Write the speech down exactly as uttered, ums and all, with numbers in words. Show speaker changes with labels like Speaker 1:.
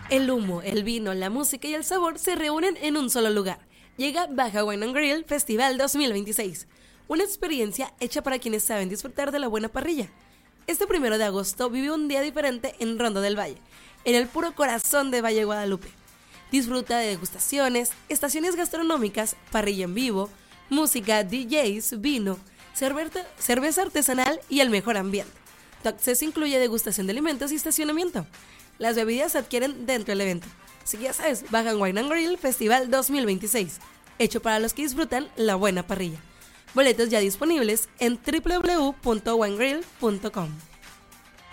Speaker 1: El humo, el vino, la música y el sabor se reúnen en un solo lugar. Llega Baja Wine and Grill Festival dos mil veintiséis, una experiencia hecha para quienes saben disfrutar de la buena parrilla. Este primero de agosto vive un día diferente en Ronda del Valle, en el puro corazón de Valle Guadalupe. Disfruta de degustaciones, estaciones gastronómicas, parrilla en vivo, música, D Js, vino, cerveza, cerveza artesanal y el mejor ambiente. Tu acceso incluye degustación de alimentos y estacionamiento. Las bebidas se adquieren dentro del evento. Así que ya sabes, Baja Wine and Grill Festival dos mil veintiséis, hecho para los que disfrutan la buena parrilla. Boletos ya disponibles en doble u doble u doble u punto wine grill punto com.